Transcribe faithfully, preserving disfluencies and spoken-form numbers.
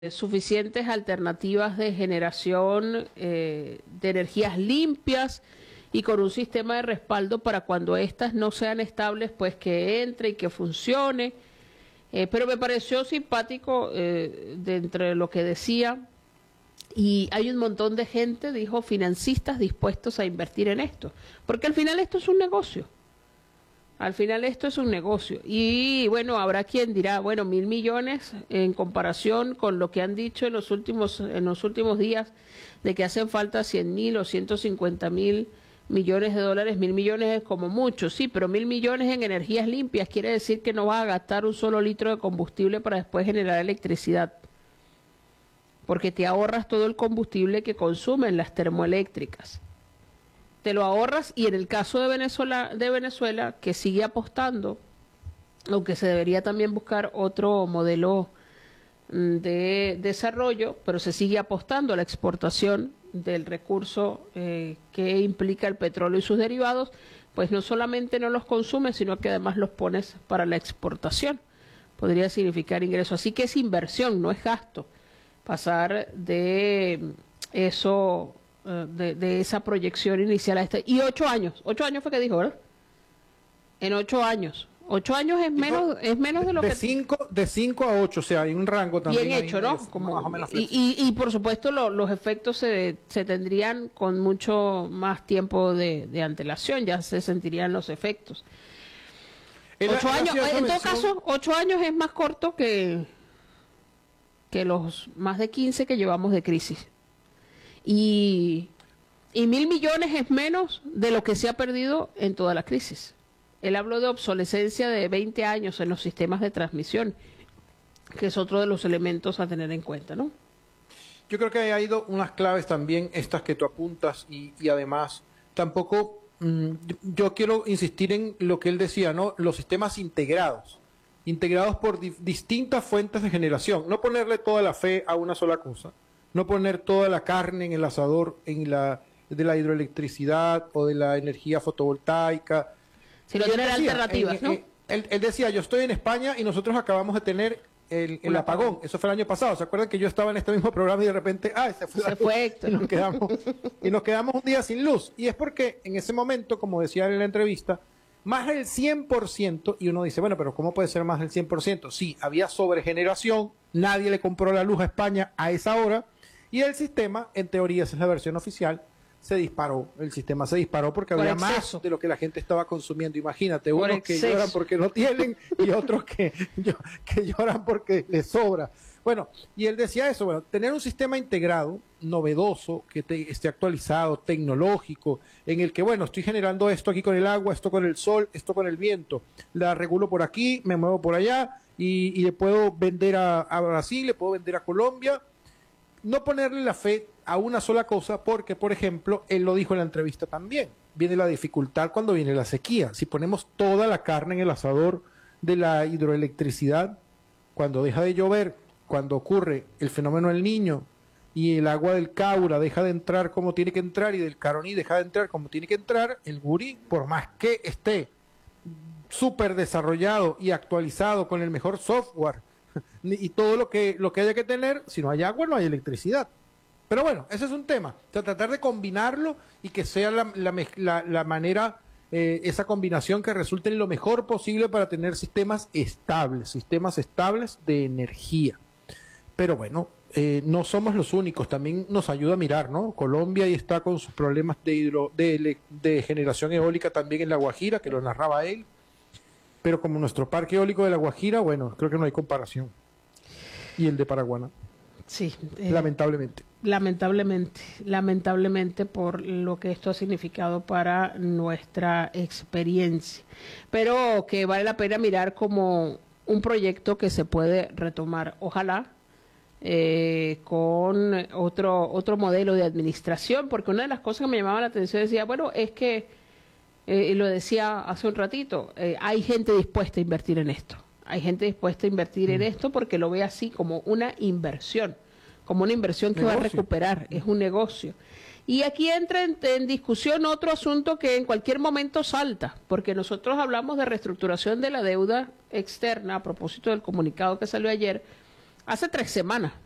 suficientes alternativas de generación eh, de energías limpias y con un sistema de respaldo para cuando éstas no sean estables, pues que entre y que funcione. Eh, pero me pareció simpático eh, de entre lo que decía, y hay un montón de gente, dijo, financistas dispuestos a invertir en esto, porque al final esto es un negocio. Al final esto es un negocio y bueno, habrá quien dirá, bueno, mil millones en comparación con lo que han dicho en los últimos en los últimos días de que hacen falta cien mil o ciento cincuenta mil millones de dólares, mil millones es como mucho, sí, pero mil millones en energías limpias quiere decir que no vas a gastar un solo litro de combustible para después generar electricidad, porque te ahorras todo el combustible que consumen las termoeléctricas. Te lo ahorras, y en el caso de Venezuela, de Venezuela, que sigue apostando, aunque se debería también buscar otro modelo de desarrollo, pero se sigue apostando a la exportación del recurso eh, que implica el petróleo y sus derivados, pues no solamente no los consumes, sino que además los pones para la exportación. Podría significar ingreso. Así que es inversión, no es gasto. Pasar de eso... De, de esa proyección inicial a este, y ocho años, ocho años fue que dijo, ¿verdad? En ocho años, ocho años es menos, es menos de lo de que cinco, de cinco a ocho, o sea, hay un rango también. Bien hecho, ¿no? Como, más o menos y, y, y por supuesto lo, los efectos se, se tendrían con mucho más tiempo de, de antelación, ya se sentirían los efectos. El, ocho años, en mención... todo caso, ocho años es más corto que, que los más de quince que llevamos de crisis. Y, y mil millones es menos de lo que se ha perdido en toda la crisis. Él habló de obsolescencia de veinte años en los sistemas de transmisión, que es otro de los elementos a tener en cuenta, ¿no? Yo creo que ha ido unas claves también, estas que tú apuntas, y, y además tampoco, mmm, yo quiero insistir en lo que él decía, ¿no? Los sistemas integrados, integrados por di distintas fuentes de generación, no ponerle toda la fe a una sola cosa. No poner toda la carne en el asador en la, de la hidroelectricidad o de la energía fotovoltaica. Sino tener alternativas, en, ¿no? En, él, él decía, yo estoy en España y nosotros acabamos de tener el, el apagón. apagón. Eso fue el año pasado. ¿Se acuerdan que yo estaba en este mismo programa y de repente, ah, se fue, se fue Héctor. Y nos quedamos, y nos quedamos un día sin luz? Y es porque en ese momento, como decía en la entrevista, más del cien por ciento, y uno dice, bueno, pero ¿cómo puede ser más del cien por ciento? Sí, había sobregeneración, nadie le compró la luz a España a esa hora. Y el sistema, en teoría, esa es la versión oficial, se disparó. El sistema se disparó porque había más de lo que la gente estaba consumiendo. Imagínate, Por unos exceso. que lloran porque no tienen y otros que, que lloran porque les sobra. Bueno, y él decía eso, bueno, tener un sistema integrado, novedoso, que te, esté actualizado, tecnológico, en el que, bueno, estoy generando esto aquí con el agua, esto con el sol, esto con el viento, la regulo por aquí, me muevo por allá, y, y le puedo vender a, a Brasil, le puedo vender a Colombia. No ponerle la fe a una sola cosa porque, por ejemplo, él lo dijo en la entrevista también, viene la dificultad cuando viene la sequía. Si ponemos toda la carne en el asador de la hidroelectricidad, cuando deja de llover, cuando ocurre el fenómeno del Niño y el agua del Caura deja de entrar como tiene que entrar y del Caroní deja de entrar como tiene que entrar, el Gurí, por más que esté súper desarrollado y actualizado con el mejor software, y todo lo que lo que haya que tener, si no hay agua no hay electricidad. Pero bueno, ese es un tema, o sea, tratar de combinarlo y que sea la, la, la, la manera, eh, esa combinación que resulte en lo mejor posible para tener sistemas estables, sistemas estables de energía. Pero bueno, eh, no somos los únicos, también nos ayuda a mirar, ¿no? Colombia ahí está con sus problemas de, hidro, de, de generación eólica también en La Guajira, que lo narraba él. Pero como nuestro parque eólico de La Guajira, bueno, creo que no hay comparación. Y el de Paraguaná. Sí. Eh, lamentablemente. Lamentablemente. Lamentablemente por lo que esto ha significado para nuestra experiencia. Pero que vale la pena mirar como un proyecto que se puede retomar. Ojalá eh, con otro, otro modelo de administración. Porque una de las cosas que me llamaba la atención decía, bueno, es que Eh, lo decía hace un ratito, eh, hay gente dispuesta a invertir en esto, hay gente dispuesta a invertir mm. en esto porque lo ve así como una inversión, como una inversión que negocio. va a recuperar, es un negocio. Y aquí entra en, en discusión otro asunto que en cualquier momento salta, porque nosotros hablamos de reestructuración de la deuda externa a propósito del comunicado que salió ayer, hace tres semanas.